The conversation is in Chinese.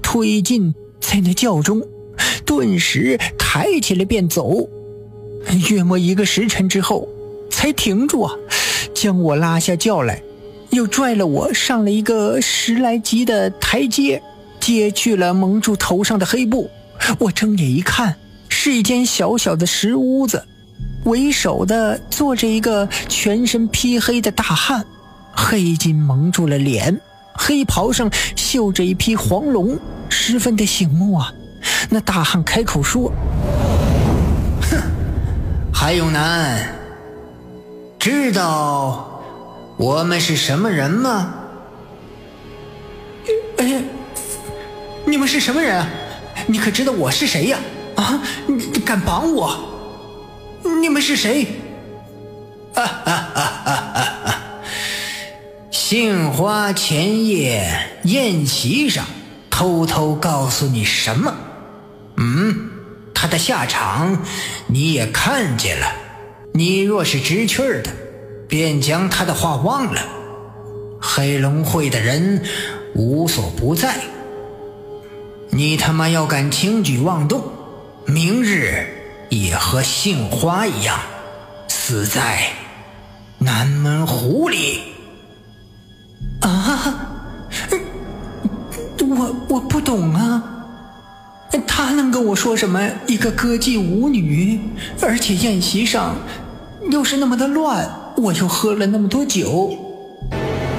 推进在那轿中，顿时抬起来便走。约莫1个时辰之后才停住啊，将我拉下轿来，又拽了我上了一个10来级的台阶，揭去了蒙住头上的黑布。我睁眼一看，是一间小小的石屋子，为首的坐着一个全身披黑的大汉，黑巾蒙住了脸，黑袍上绣着一匹黄龙，十分的醒目啊。那大汉开口说： 哼，韩永南，知道我们是什么人吗？ 你们是什么人啊？你可知道我是谁呀？啊，你敢绑我？你们是谁？ 杏花前夜宴席上偷偷告诉你什么？他的下场你也看见了，你若是知趣的，便将他的话忘了。黑龙会的人无所不在，你他妈要敢轻举妄动，明日也和杏花一样死在南门湖里。 啊，我不懂啊，他能跟我说什么一个歌妓舞女，而且宴席上又是那么的乱，我又喝了那么多酒，